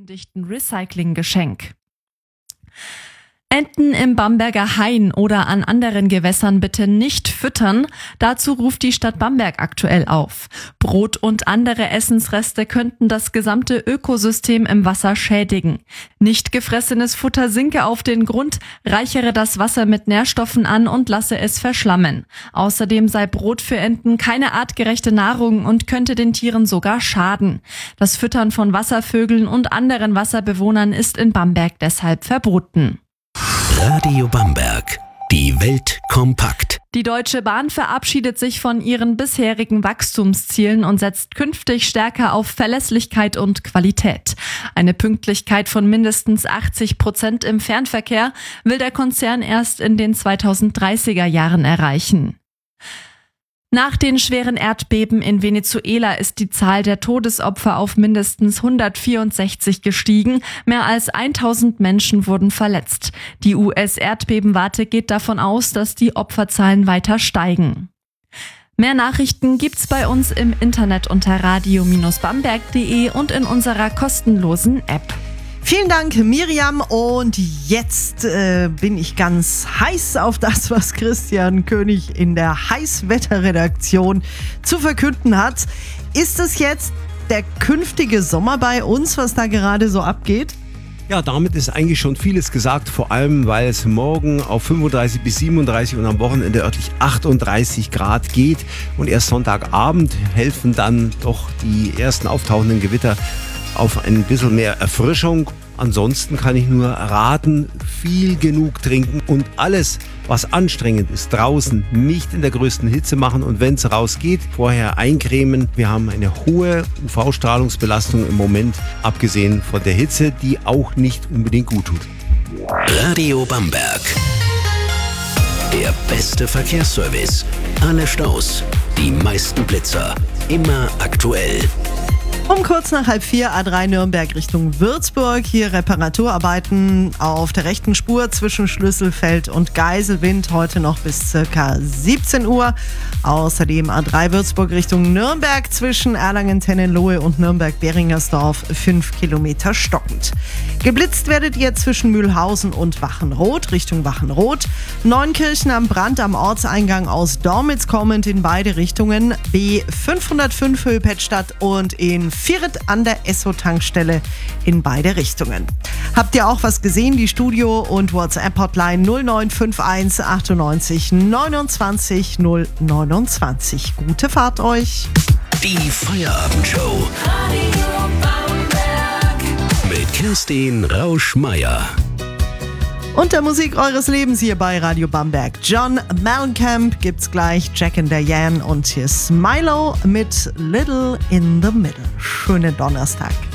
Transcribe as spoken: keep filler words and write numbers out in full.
angekündigten Recycling-Geschenk. Enten im Bamberger Hain oder an anderen Gewässern bitte nicht füttern. Dazu ruft die Stadt Bamberg aktuell auf. Brot und andere Essensreste könnten das gesamte Ökosystem im Wasser schädigen. Nicht gefressenes Futter sinke auf den Grund, reichere das Wasser mit Nährstoffen an und lasse es verschlammen. Außerdem sei Brot für Enten keine artgerechte Nahrung und könnte den Tieren sogar schaden. Das Füttern von Wasservögeln und anderen Wasserbewohnern ist in Bamberg deshalb verboten. Radio Bamberg. Die Welt kompakt. Die Deutsche Bahn verabschiedet sich von ihren bisherigen Wachstumszielen und setzt künftig stärker auf Verlässlichkeit und Qualität. Eine Pünktlichkeit von mindestens achtzig Prozent im Fernverkehr will der Konzern erst in den zweitausenddreißiger Jahren erreichen. Nach den schweren Erdbeben in Venezuela ist die Zahl der Todesopfer auf mindestens hundertvierundsechzig gestiegen. Mehr als tausend Menschen wurden verletzt. Die U S-Erdbebenwarte geht davon aus, dass die Opferzahlen weiter steigen. Mehr Nachrichten gibt's bei uns im Internet unter radio Bindestrich bamberg punkt de und in unserer kostenlosen App. Vielen Dank, Miriam. Und jetzt äh, bin ich ganz heiß auf das, was Christian König in der Heißwetterredaktion zu verkünden hat. Ist es jetzt der künftige Sommer bei uns, was da gerade so abgeht? Ja, damit ist eigentlich schon vieles gesagt, vor allem weil es morgen auf fünfunddreißig bis siebenunddreißig und am Wochenende örtlich achtunddreißig Grad geht. Und erst Sonntagabend helfen dann doch die ersten auftauchenden Gewitter auf ein bisschen mehr Erfrischung. Ansonsten kann ich nur raten, viel genug trinken und alles, was anstrengend ist, draußen nicht in der größten Hitze machen und wenn es rausgeht, vorher eincremen. Wir haben eine hohe U V-Strahlungsbelastung im Moment, abgesehen von der Hitze, die auch nicht unbedingt gut tut. Radio Bamberg. Der beste Verkehrsservice. Alle Staus, die meisten Blitzer, immer aktuell. Um kurz nach halb vier A drei Nürnberg Richtung Würzburg. Hier Reparaturarbeiten auf der rechten Spur zwischen Schlüsselfeld und Geiselwind. Heute noch bis circa siebzehn Uhr. Außerdem A drei Würzburg Richtung Nürnberg zwischen Erlangen-Tennenlohe und Nürnberg-Beringersdorf. fünf Kilometer stockend. Geblitzt werdet ihr zwischen Mühlhausen und Wachenroth Richtung Wachenroth. Neunkirchen am Brand am Ortseingang aus Dormitz kommend in beide Richtungen. B fünfhundertfünf Höhepettstadt und in Viert an der Esso-Tankstelle in beide Richtungen. Habt ihr auch was gesehen? Die Studio- und WhatsApp-Hotline null neun fünf eins achtundneunzig neunundzwanzig null neunundzwanzig. Gute Fahrt euch! Die Feierabendshow. Radio Bamberg. Mit Kerstin Rausch-Meier. Und der Musik eures Lebens hier bei Radio Bamberg. John Mellencamp gibt's gleich, Jack and Diane und hier ist Milo mit Little in the Middle. Schönen Donnerstag.